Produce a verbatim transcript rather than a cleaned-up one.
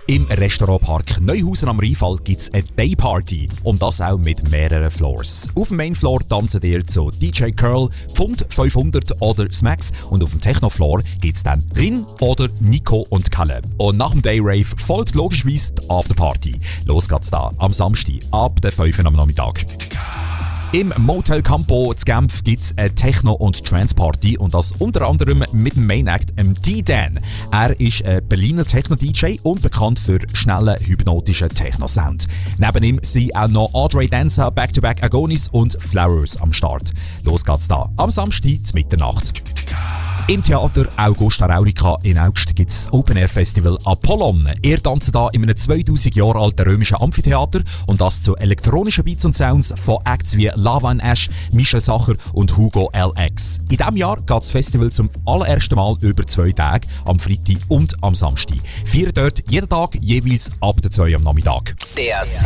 Im Restaurantpark Neuhausen am Rheinfall gibt es eine Dayparty. Und das auch mit mehreren Floors. Auf dem Mainfloor tanzen ihr zu D J Curl, Pfund fünfhundert oder Smacks. Und auf dem Technofloor gibt es dann Rin oder Nico und Kalle. Und nach dem Dayrave folgt logischerweise die Afterparty. Los geht's da am Samstag ab der fünf Uhr am Nachmittag. Im Motel Campo zu Genf gibt es eine Techno- und Trance-Party und das unter anderem mit dem Main Act, dem D-Dan. Er ist ein Berliner Techno-D J und bekannt für schnellen, hypnotischen Techno-Sound. Neben ihm sind auch noch Audrey Danza, Back-to-Back Agonis und Flowers am Start. Los geht's da am Samstag zur Mitternacht. Im Theater Augusta Raurica in Augst gibt es das Open-Air-Festival Apollon. Ihr tanzt da in einem zweitausend Jahre alten römischen Amphitheater und das zu elektronischen Beats und Sounds von Acts wie Lava and Ash, Michel Sacher und Hugo L X. In diesem Jahr geht das Festival zum allerersten Mal über zwei Tage, am Freitag und am Samstag. Feiern dort jeden Tag jeweils ab der zwei Uhr am Nachmittag. Der